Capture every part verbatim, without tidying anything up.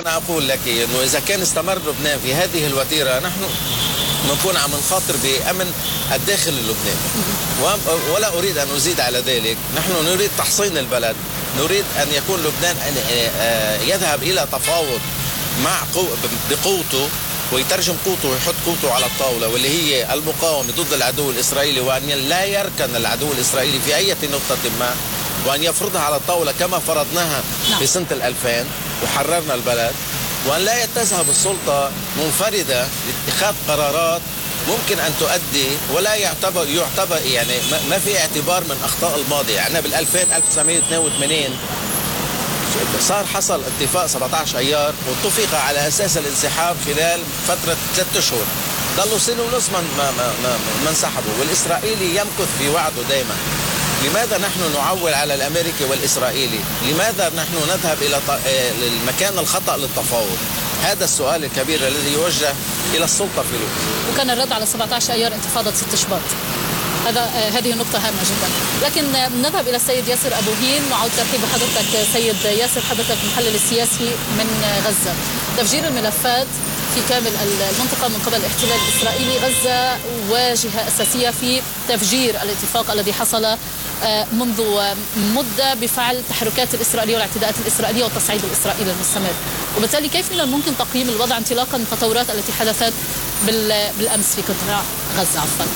أنا أقول لك أنه إذا كان استمر لبنان في هذه الوتيرة نحن نكون عم نخاطر بأمن الداخل اللبناني. ولا أريد أن أزيد على ذلك، نحن نريد تحصين البلد، نريد أن يكون لبنان أن يذهب إلى تفاوض مع بقوته ويترجم قوته ويحط قوته على الطاولة، واللي هي المقاومة ضد العدو الإسرائيلي، وأن لا يركن العدو الإسرائيلي في أي نقطة ما، وأن يفرضها على الطاولة كما فرضناها في سنة الألفين وحررنا البلد، وأن لا تذهب السلطة منفردة لاتخاذ قرارات ممكن أن تؤدي ولا يعتبر يعتبر يعني ما في اعتبار من أخطاء الماضي. يعني بالألفين ألف وتسعمئة واثنين وثمانين صار حصل اتفاق سبعة عشر أيار واتفق على أساس الانسحاب خلال فترة ثلاثة أشهر، ضلوا سنة ونص ما ما ما ما انسحبوا، والإسرائيلي يمكث في وعده دائما. لماذا نحن نعول على الأمريكي والإسرائيلي؟ لماذا نحن نذهب إلى المكان الخطأ للتفاوض؟ هذا السؤال الكبير الذي يوجه إلى السلطة في لبنان. وكان الرد على سبعة عشر أيار انتفاضة ست شباط. هذا هذه نقطة هامة جدا. لكن نذهب إلى السيد ياسر أبو هين، نعود ترحيب بحضرتك سيد ياسر، حضرتك المحلل السياسي من غزة. تفجير الملفات في كامل المنطقة من قبل الاحتلال الإسرائيلي، غزة واجهة أساسية في تفجير الاتفاق الذي حصل منذ مدة بفعل التحركات الإسرائيلية والاعتداءات الإسرائيلية والتصعيد الإسرائيلي المستمر. وبالتالي كيف من الممكن تقييم الوضع انطلاقا من التطورات التي حدثت بالأمس في قطاع غزة؟ عفوا.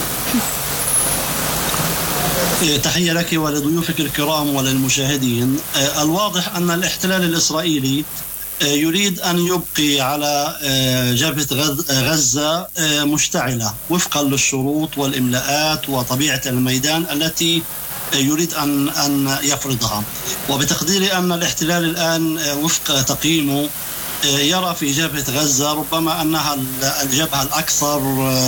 تحية لك ولضيوفك الكرام وللمشاهدين. الواضح أن الاحتلال الإسرائيلي يريد أن يبقي على جبهة غزة مشتعلة وفقا للشروط والإملاءات وطبيعة الميدان التي يريد أن أن يفرضها. وبتقديري أن الاحتلال الآن وفق تقييمه يرى في جبهة غزة ربما أنها الجبهة الأكثر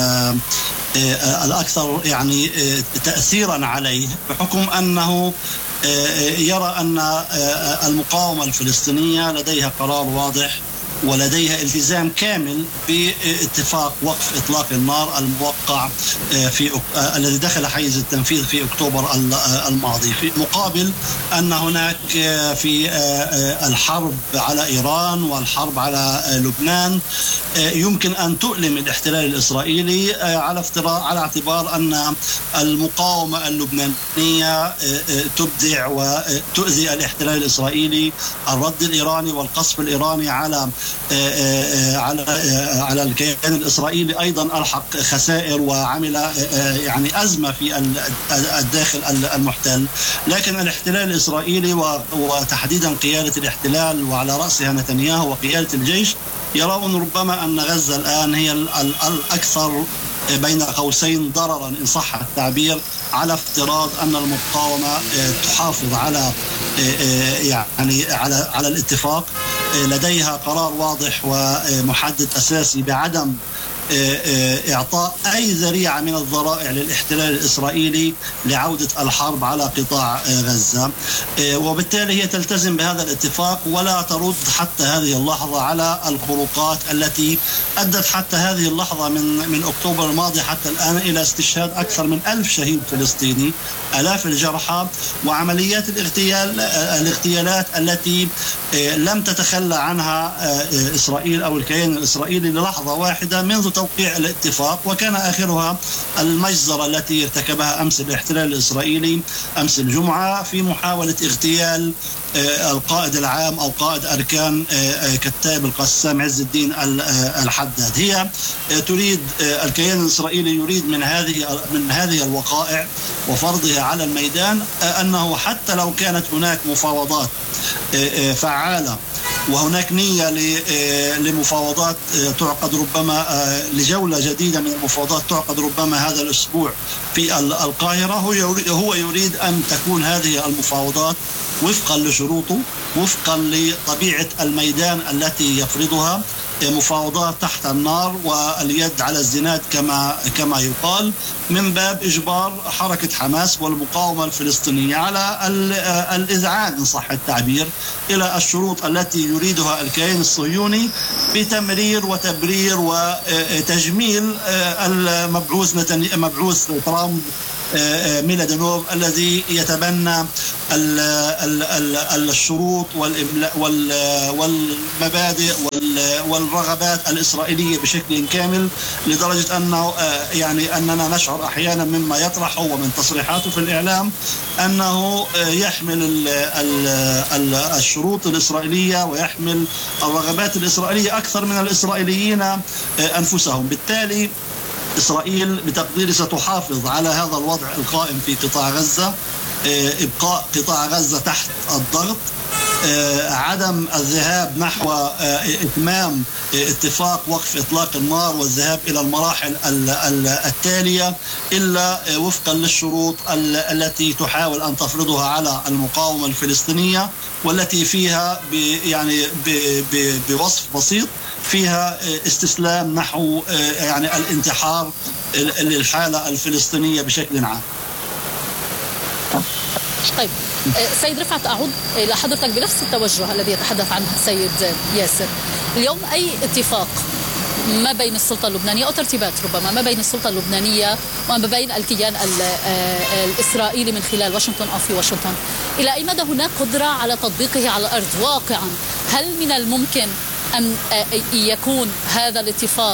الأكثر يعني تأثيرا عليه، بحكم أنه يرى أن المقاومة الفلسطينية لديها قرار واضح ولديها التزام كامل باتفاق وقف إطلاق النار الموقع في الذي دخل حيز التنفيذ في أكتوبر الماضي، في مقابل أن هناك في الحرب على إيران والحرب على لبنان يمكن أن تؤلم الاحتلال الإسرائيلي على افتراء على اعتبار أن المقاومة اللبنانية تبدع وتؤذي الاحتلال الإسرائيلي. الرد الإيراني والقصف الإيراني على على على الكيان الإسرائيلي أيضا ألحق خسائر وعمل يعني أزمة في الداخل المحتل. لكن الاحتلال الإسرائيلي وتحديدا قيادة الاحتلال وعلى رأسها نتنياهو وقيادة الجيش يرون ربما أن غزة الآن هي الأكثر بين قوسين ضررا إن صح التعبير، على افتراض أن المقاومة تحافظ على يعني على على الاتفاق. لديها قرار واضح ومحدد أساسي بعدم إعطاء أي ذريعة من الذرائع للاحتلال الإسرائيلي لعودة الحرب على قطاع غزة، وبالتالي هي تلتزم بهذا الاتفاق ولا ترد حتى هذه اللحظة على الخروقات التي أدت حتى هذه اللحظة من من أكتوبر الماضي حتى الآن إلى استشهاد أكثر من ألف شهيد فلسطيني، آلاف الجرحى، وعمليات الاغتيال الاغتيالات التي لم تتخلى عنها إسرائيل أو الكيان الإسرائيلي للحظة واحدة منذ توقيع الاتفاق، وكان آخرها المجزرة التي ارتكبها أمس الاحتلال الإسرائيلي أمس الجمعة في محاولة اغتيال القائد العام أو قائد أركان كتائب القسام عز الدين الحداد. هي تريد الكيان الإسرائيلي يريد من هذه من هذه الوقائع وفرضها على الميدان أنه حتى لو كانت هناك مفاوضات فعالة وهناك نية لمفاوضات تعقد ربما لجولة جديدة من المفاوضات تعقد ربما هذا الأسبوع في القاهرة، هو يريد أن تكون هذه المفاوضات وفقا لشروطه وفقا لطبيعة الميدان التي يفرضها، مفاوضات تحت النار واليد على الزناد كما كما يقال، من باب إجبار حركة حماس والمقاومة الفلسطينية على الإذعان إن صح التعبير إلى الشروط التي يريدها الكيان الصهيوني بتمرير وتبرير وتجميل المبعوث نتني... مبعوث ترامب ميلادينوف الذي يتبنى الشروط والمبادئ والرغبات الإسرائيلية بشكل كامل، لدرجة أنه يعني أننا نشعر أحيانا مما يطرحه ومن تصريحاته في الإعلام أنه يحمل الشروط الإسرائيلية ويحمل الرغبات الإسرائيلية أكثر من الإسرائيليين أنفسهم. بالتالي إسرائيل بتقديري ستحافظ على هذا الوضع القائم في قطاع غزة، إبقاء قطاع غزة تحت الضغط، عدم الذهاب نحو إتمام اتفاق وقف إطلاق النار والذهاب إلى المراحل التالية إلا وفقا للشروط التي تحاول أن تفرضها على المقاومة الفلسطينية، والتي فيها يعني بوصف بسيط فيها استسلام نحو يعني الانتحار للحالة الفلسطينية بشكل عام. طيب سيد رفعت، أعود إلى حضرتك بنفس التوجه الذي يتحدث عنه السيد ياسر. اليوم أي اتفاق ما بين السلطة اللبنانية أو ترتيبات ربما ما بين السلطة اللبنانية وما بين الكيان الإسرائيلي من خلال واشنطن أو في واشنطن، إلى أي مدى هناك قدرة على تطبيقه على الأرض واقعا؟ هل من الممكن أن يكون هذا الاتفاق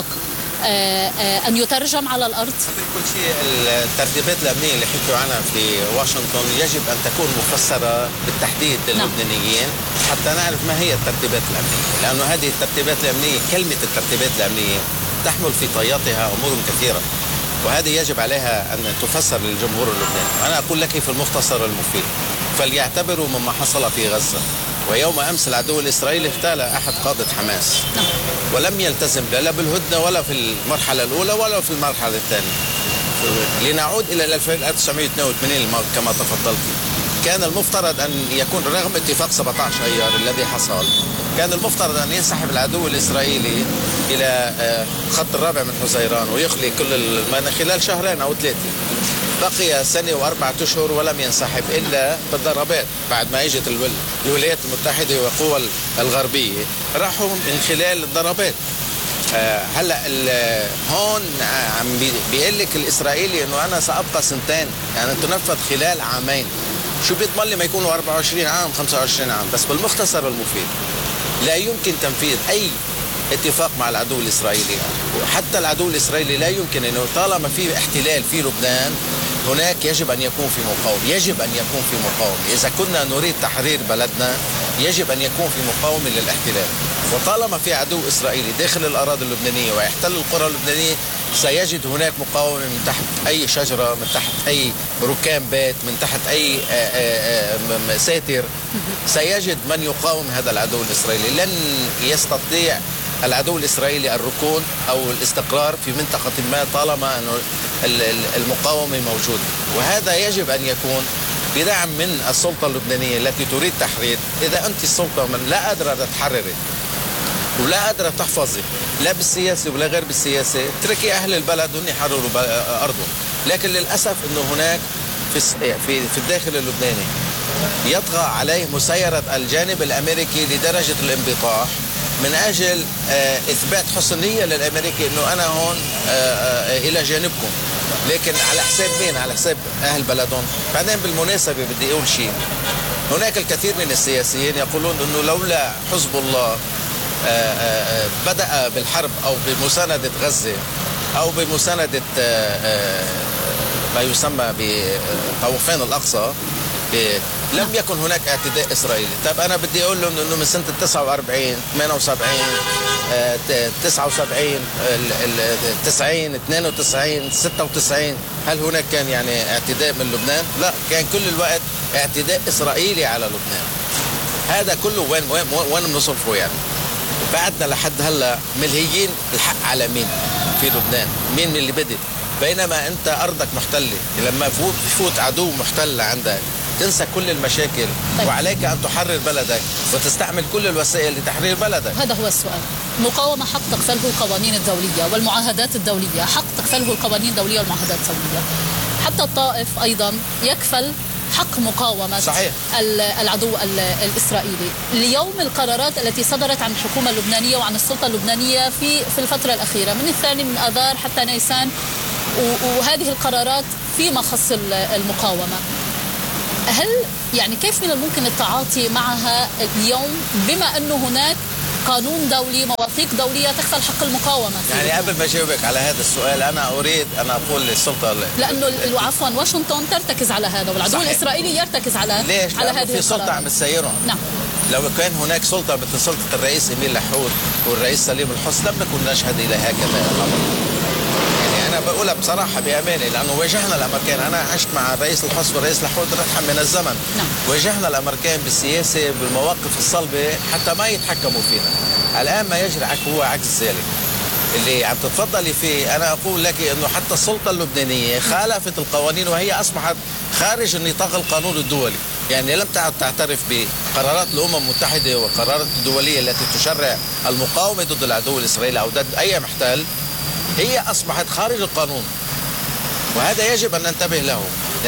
أن يترجم على الأرض؟ كل شيء الترتيبات الأمنية اللي حكوا عنها في واشنطن يجب أن تكون مفسرة بالتحديد للبنانيين حتى نعرف ما هي الترتيبات الأمنية، لأنه هذه الترتيبات الأمنية، كلمة الترتيبات الأمنية تحمل في طياتها أمور كثيرة، وهذه يجب عليها أن تفسر للجمهور اللبناني. أنا أقول لك في المختصر المفيد، فليعتبروا مما حصل في غزة. ويوم أمس العدو الإسرائيلي اغتال أحد قادة حماس ولم يلتزم لا بالهدنة ولا في المرحلة الأولى ولا في المرحلة الثانية. لنعود إلى ألف وتسعمائة واثنين وثمانين كما تفضلت، كان المفترض أن يكون رغم اتفاق سبعة عشر أيار الذي حصل، كان المفترض أن ينسحب العدو الإسرائيلي إلى خط الرابع من حزيران ويخلي كل الماء خلال شهرين أو ثلاثة. بقي سنة وأربعة أشهر ولم ينسحب إلا بالضربات. بعد ما اجت الولايات المتحدة والقوى الغربية راحوا من خلال الضربات. هلا هون عم بيقول لك الإسرائيلي إنه أنا سأبقى سنتين، يعني تنفذ خلال عامين. شو بيضمن لي ما يكونوا أربعة وعشرين عام خمسة وعشرين عام؟ بس بالمختصر المفيد لا يمكن تنفيذ أي اتفاق مع العدو الإسرائيلي، وحتى العدو الإسرائيلي لا يمكن أنه طالما في احتلال في لبنان هناك يجب أن يكون في مقاومة، يجب أن يكون في مقاومة. إذا كنا نريد تحرير بلدنا يجب أن يكون في مقاومة للاحتلال، وطالما في عدو إسرائيلي داخل الأراضي اللبنانية ويحتل القرى اللبنانية سيجد هناك مقاومة من تحت أي شجرة، من تحت أي ركام بيت، من تحت أي ساتر، سيجد من يقاوم هذا العدو الإسرائيلي. لن يستطيع العدو الإسرائيلي الركون أو الاستقرار في منطقة ما طالما أن المقاومة موجودة، وهذا يجب أن يكون بدعم من السلطة اللبنانية التي تريد تحرير. إذا أنت السلطة من لا قادرة تحرري ولا قادرة تحفظي لا بالسياسة ولا غير بالسياسة، تركي أهل البلد هن يحرروا أرضهم. لكن للأسف أنه هناك في في في الداخل اللبناني يطغى عليه مسيرة الجانب الأمريكي لدرجة الانبطاح من أجل إثبات حسن نية للأمريكي أنه أنا هون إلى جانبكم، لكن على حساب مين؟ على حساب أهل بلدهم. بعدين بالمناسبة بدي أقول شيء، هناك الكثير من السياسيين يقولون أنه لولا حزب الله بدأ بالحرب أو بمساندة غزة أو بمساندة ما يسمى بطوفان الأقصى لم يكن هناك اعتداء إسرائيلي. طيب أنا بدي أقول لهم أنه من سنة تسعة وأربعين ثمانية وسبعين تسعة وسبعين تسعين اثنين وتسعين ستة وتسعين هل هناك كان يعني اعتداء من لبنان؟ لا، كان كل الوقت اعتداء إسرائيلي على لبنان. هذا كله وين وين وين بنصرفه يعني؟ بعدنا لحد هلا ملهيين الحق على مين في لبنان؟ مين من اللي بدأ؟ بينما أنت أرضك محتلة، لما يفوت عدو محتل عندك تنسى كل المشاكل. طيب. وعليك أن تحرر بلدك وتستعمل كل الوسائل لتحرير بلدك. هذا هو السؤال. مقاومة حق تقفله القوانين الدولية والمعاهدات الدولية، حق تقفله القوانين الدولية والمعاهدات الدولية. حتى الطائف أيضا يكفل حق مقاومة صحيح. العدو الإسرائيلي. اليوم القرارات التي صدرت عن الحكومة اللبنانية وعن السلطة اللبنانية في في الفترة الأخيرة من الثاني من آذار حتى نيسان، وهذه القرارات فيما خص المقاومة، هل يعني كيف من الممكن التعاطي معها اليوم بما أنه هناك قانون دولي، مواثيق دولية تكفل حق المقاومة. يعني قبل ما أجاوبك على هذا السؤال أنا أريد أن أقول للسلطة، لأنه عفوا واشنطن ترتكز على هذا والعدو صحيح. الإسرائيلي يرتكز على ليش؟ على هذه في سلطة عم تسيرهم. نعم. لو كان هناك سلطة مثل سلطة الرئيس إيميل لحود والرئيس سليم الحسن لم نكن نشهد إلى هكذا الأمر. يعني أنا بقولها بصراحة بأمانة، لأنه واجهنا الأمريكان، أنا عشت مع الرئيس الحسن والرئيس لحود رحم من الزمن. نعم. واجهنا الأمريكان بالسياسة بالمواقف الصلبة حتى ما يتحكموا فينا. الآن ما يجري هو عكس ذلك اللي عم تتفضلي فيه. أنا أقول لك أنه حتى السلطة اللبنانية خالفت القوانين وهي أصبحت خارج نطاق القانون الدولي، يعني لم تعد تعترف بقرارات الأمم المتحدة والقرارات الدولية التي تشرع المقاومة ضد العدو الإسرائيلي أو ضد أي محتل، هي أصبحت خارج القانون، وهذا يجب أن ننتبه له.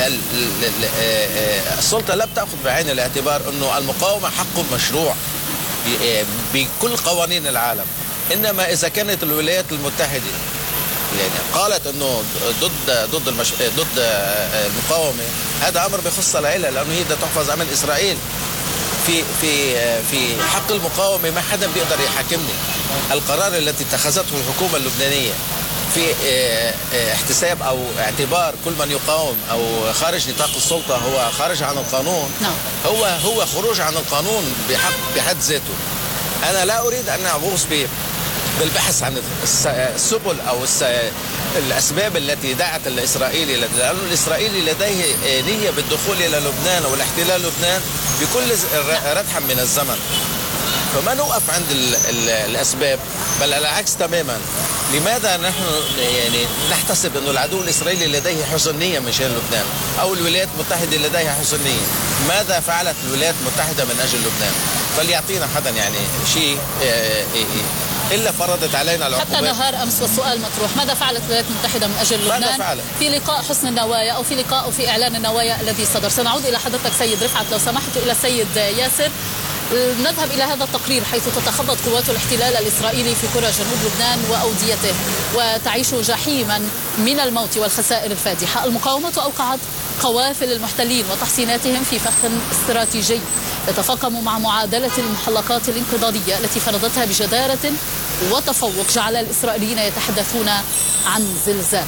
السلطة لم تأخذ بعين الاعتبار أنه المقاومة حق مشروع بكل قوانين العالم، إنما إذا كانت الولايات المتحدة يعني قالت انه ضد ضد المش... ضد المقاومه، هذا امر بخصها لها، لانه هي بدها تحفظ امن اسرائيل. في في في حق المقاومه ما حدا بيقدر يحاكمني. القرار التي اتخذته الحكومه اللبنانيه في احتساب او اعتبار كل من يقاوم او خارج نطاق السلطه هو خارج عن القانون، نعم. هو هو خروج عن القانون بحق بحد ذاته. انا لا اريد ان اغوص به بالبحث عن السبل أو الأسباب التي دعت الإسرائيلي، لأن الإسرائيلي لديه نية بالدخول إلى لبنان والاحتلال لبنان بكل ردحا من الزمن. فما نوقف عند ال ال الأسباب، بل على العكس تماما. لماذا نحن يعني نحتسب أنه العدو الإسرائيلي لديه حسن نية من شأن لبنان أو الولايات المتحدة لديها حسن نية؟ ماذا فعلت الولايات المتحدة من أجل لبنان؟ فليعطينا حدا يعني شيء إلا فرضت علينا العقوبات. حتى نهار أمس والسؤال مطروح، ماذا فعلت الولايات المتحدة من أجل لبنان في لقاء حسن النوايا أو في لقاء أو في إعلان النوايا الذي صدر؟ سنعود إلى حضرتك سيد رفعت لو سمحت، إلى السيد ياسر. نذهب إلى هذا التقرير حيث تتخبط قوات الاحتلال الإسرائيلي في قرى جنوب لبنان وأوديته وتعيش جحيما من الموت والخسائر الفادحة. المقاومة أوقعت قوافل المحتلين وتحصيناتهم في فخ استراتيجي يتفاقم مع معادلة المحلقات الانقضاضية التي فرضتها بجدارة وتفوق، جعل الإسرائيليين يتحدثون عن زلزال.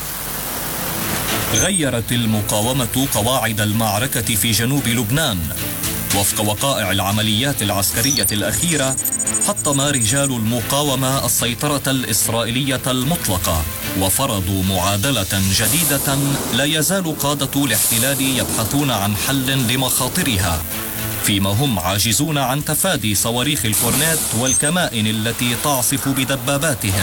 غيرت المقاومة قواعد المعركة في جنوب لبنان. وفق وقائع العمليات العسكرية الأخيرة، حطم رجال المقاومة السيطرة الإسرائيلية المطلقة وفرضوا معادلة جديدة لا يزال قادة الاحتلال يبحثون عن حل لمخاطرها، فيما هم عاجزون عن تفادي صواريخ الكورنيت والكمائن التي تعصف بدباباتهم.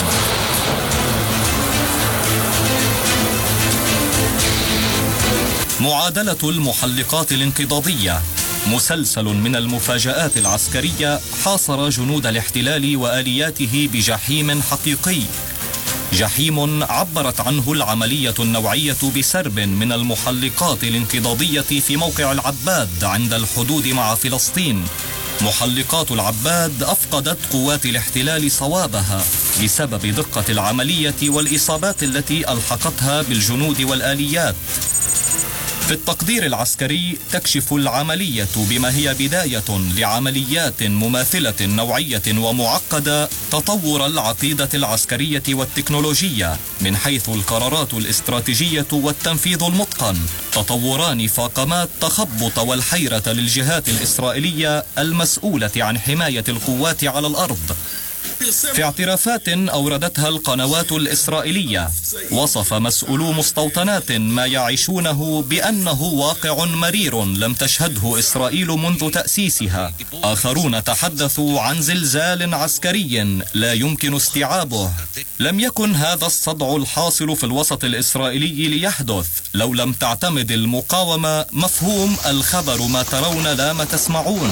معادلة المحلقات الانقضاضية مسلسل من المفاجآت العسكرية حاصر جنود الاحتلال وآلياته بجحيم حقيقي، جحيم عبرت عنه العملية النوعية بسرب من المحلقات الانقضاضية في موقع العباد عند الحدود مع فلسطين. محلقات العباد أفقدت قوات الاحتلال صوابها بسبب دقة العملية والإصابات التي ألحقتها بالجنود والآليات. في التقدير العسكري تكشف العملية بما هي بداية لعمليات مماثلة نوعية ومعقدة تطور العقيدة العسكرية والتكنولوجية من حيث القرارات الاستراتيجية والتنفيذ المتقن، تطوران فاقمات تخبط والحيرة للجهات الإسرائيلية المسؤولة عن حماية القوات على الأرض. في اعترافات أوردتها القنوات الإسرائيلية، وصف مسؤولو مستوطنات ما يعيشونه بأنه واقع مرير لم تشهده إسرائيل منذ تأسيسها. آخرون تحدثوا عن زلزال عسكري لا يمكن استيعابه. لم يكن هذا الصدع الحاصل في الوسط الإسرائيلي ليحدث لو لم تعتمد المقاومة مفهوم الخبر ما ترون لا ما تسمعون.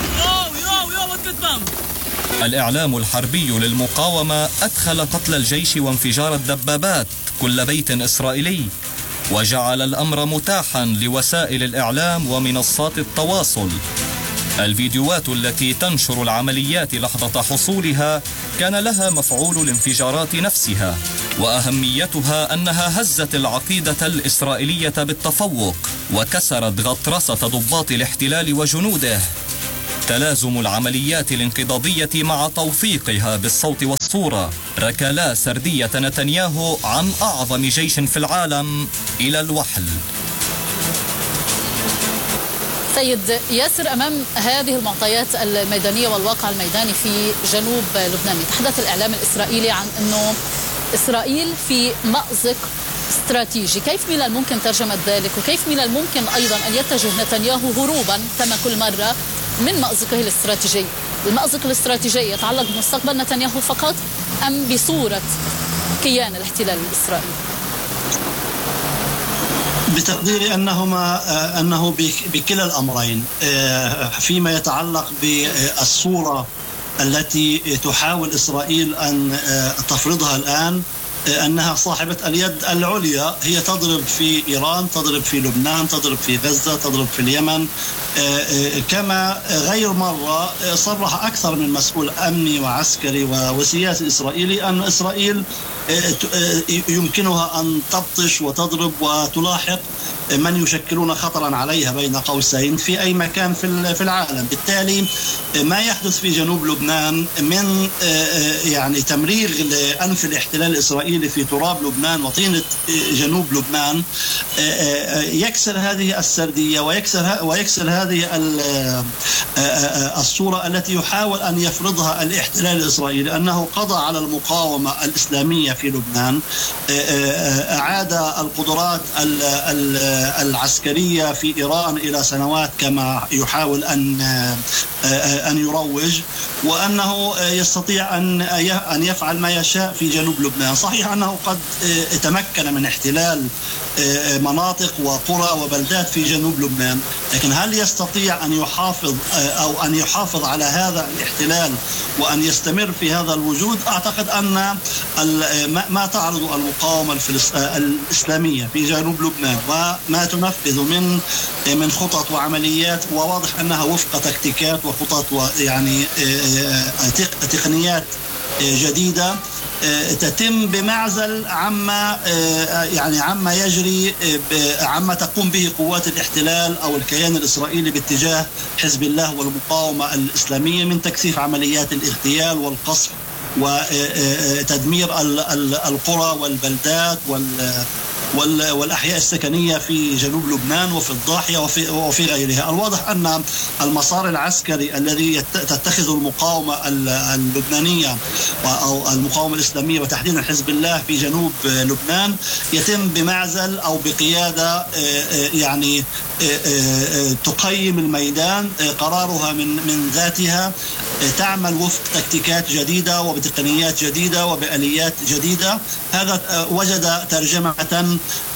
الإعلام الحربي للمقاومة أدخل قتل الجيش وانفجار الدبابات كل بيت إسرائيلي، وجعل الأمر متاحا لوسائل الإعلام ومنصات التواصل. الفيديوهات التي تنشر العمليات لحظة حصولها كان لها مفعول الانفجارات نفسها، وأهميتها أنها هزت العقيدة الإسرائيلية بالتفوق وكسرت غطرسة ضباط الاحتلال وجنوده. تلازم العمليات الانقضاضية مع توثيقها بالصوت والصورة ركلا سردية نتنياهو عن أعظم جيش في العالم إلى الوحل. سيد ياسر، أمام هذه المعطيات الميدانية والواقع الميداني في جنوب لبنان، يتحدث الإعلام الإسرائيلي عن أنه إسرائيل في مأزق استراتيجي. كيف من الممكن ترجمة ذلك، وكيف من الممكن أيضا أن يتجه نتنياهو هروبا كما كل مرة من مأزقه الاستراتيجي؟ المأزق الاستراتيجي يتعلق بمستقبل نتنياهو فقط أم بصورة كيان الاحتلال الإسرائيلي؟ بتقديري أنهما أنه بكلا الأمرين. فيما يتعلق بالصورة التي تحاول إسرائيل أن تفرضها الآن، أنها صاحبة اليد العليا، هي تضرب في إيران، تضرب في لبنان، تضرب في غزة، تضرب في اليمن. كما غير مرة صرح أكثر من مسؤول أمني وعسكري وسياسي إسرائيلي أن إسرائيل يمكنها أن تبطش وتضرب وتلاحق من يشكلون خطرا عليها بين قوسين في أي مكان في العالم. بالتالي ما يحدث في جنوب لبنان من يعني تمريغ لأنف الاحتلال الإسرائيلي في تراب لبنان وطينة جنوب لبنان يكسر هذه السردية ويكسر ويكسر هذه الصورة التي يحاول أن يفرضها الاحتلال الإسرائيلي، أنه قضى على المقاومة الإسلامية في لبنان، أعاد القدرات العسكرية في إيران إلى سنوات كما يحاول أن أن يروج، وأنه يستطيع أن أن يفعل ما يشاء في جنوب لبنان. صحيح أنه قد تمكن من احتلال مناطق وقرى وبلدات في جنوب لبنان، لكن هل يستطيع أن يحافظ أو أن يحافظ على هذا الاحتلال وأن يستمر في هذا الوجود؟ أعتقد أن ما تعرض المقاومة الإسلامية في جنوب لبنان وما تنفذ من من خطط وعمليات، وواضح أنها وفق تكتيكات وخطط ويعني تقنيات جديدة تتم بمعزل عما يعني عما يجري عما تقوم به قوات الاحتلال أو الكيان الإسرائيلي باتجاه حزب الله والمقاومة الإسلامية من تكثيف عمليات الاغتيال والقصف وتدمير القرى والبلدات والأحياء السكنية في جنوب لبنان وفي الضاحية وفي, وفي غيرها. الواضح أن المسار العسكري الذي تتخذ المقاومة اللبنانية أو المقاومة الإسلامية وتحديدا حزب الله في جنوب لبنان يتم بمعزل أو بقيادة يعني تقيم الميدان، قرارها من من ذاتها، تعمل وفق تكتيكات جديدة وبتقنيات جديدة وبآليات جديدة. هذا وجد ترجمة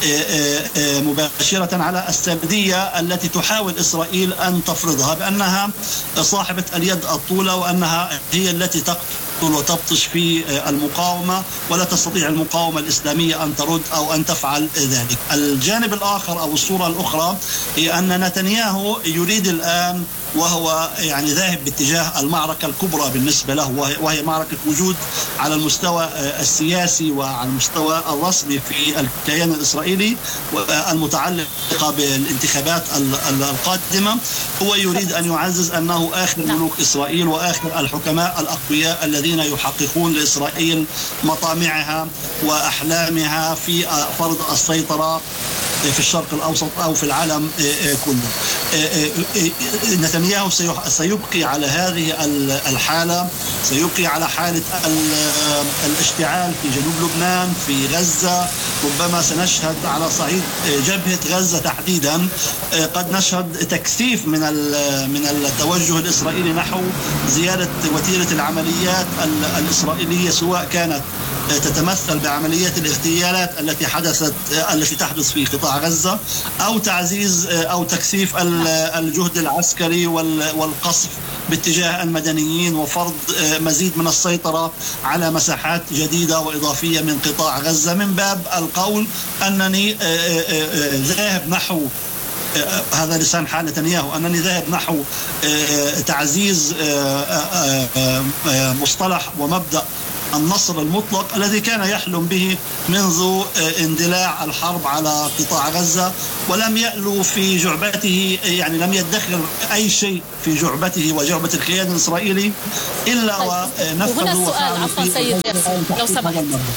مباشرة على السردية التي تحاول إسرائيل أن تفرضها بأنها صاحبة اليد الطولة وأنها هي التي تقتل وتبطش في المقاومة، ولا تستطيع المقاومة الإسلامية أن ترد أو أن تفعل ذلك. الجانب الآخر أو الصورة الأخرى هي أن نتنياهو يريد الآن وهو يعني ذاهب باتجاه المعركة الكبرى بالنسبة له، وهي معركة وجود على المستوى السياسي وعلى المستوى الرسمي في الكيان الإسرائيلي المتعلقة بالانتخابات القادمة. هو يريد أن يعزز أنه آخر ملوك إسرائيل وآخر الحكماء الأقوياء الذين يحققون لإسرائيل مطامعها وأحلامها في فرض السيطرة في الشرق الأوسط أو في العالم كله. نتنياهو سيبقي على هذه الحالة، سيبقي على حالة الاشتعال في جنوب لبنان، في غزة. ربما سنشهد على صعيد جبهة غزة تحديدا قد نشهد تكثيف من من التوجه الإسرائيلي نحو زيادة وتيرة العمليات الإسرائيلية، سواء كانت تتمثل بعمليات الاغتيالات التي حدثت التي تحدث في قطاع غزة، أو تعزيز أو تكثيف الجهد العسكري والقصف باتجاه المدنيين وفرض مزيد من السيطرة على مساحات جديدة وإضافية من قطاع غزة، من باب القول أنني ذاهب نحو هذا لسان حال نتنياهو أنني ذاهب نحو تعزيز مصطلح ومبدأ النصر المطلق الذي كان يحلم به منذ اندلاع الحرب على قطاع غزة، ولم يألو في جعبته، يعني لم يدخر أي شيء في جعبته وجعبة الكيان الإسرائيلي إلا ونفذ. وهنا السؤال عفوا سيد ياسر لو سمحت،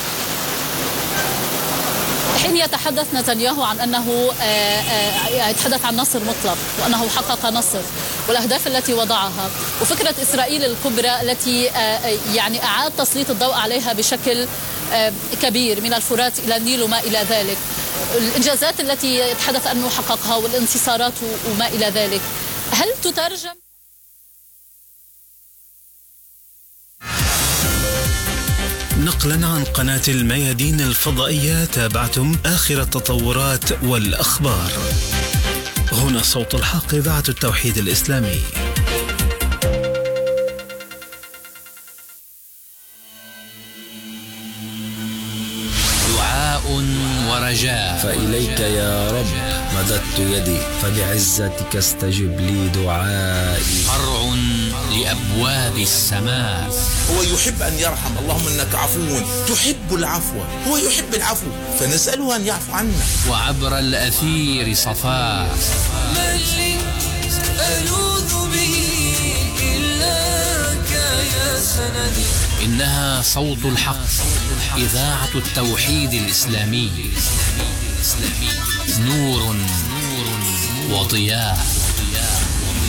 حين يتحدث نتنياهو عن أنه يتحدث عن نصر مطلق وأنه حقق نصر والأهداف التي وضعها وفكرة إسرائيل الكبرى التي يعني أعاد تسليط الضوء عليها بشكل كبير من الفرات إلى النيل وما إلى ذلك، الإنجازات التي يتحدث أنه حققها والانتصارات وما إلى ذلك، هل تترجم؟ نقلا عن قناة الميادين الفضائية تابعتم آخر التطورات والأخبار. هنا صوت الحق إذاعة التوحيد الإسلامي. دعاء ورجاء، فإليك يا رب مددت يدي، فبعزتك استجب لي دعائي. فرع لأبواب السماء. هو يحب أن يرحم، اللهم إنك عفو تحب العفو، هو يحب العفو فنسأله أن يعفو عنا. وعبر الأثير صفاء، من لي ألوذ به إلاك يا سندي. إنها صوت الحق، إذاعة التوحيد الإسلامي، نور وضياء.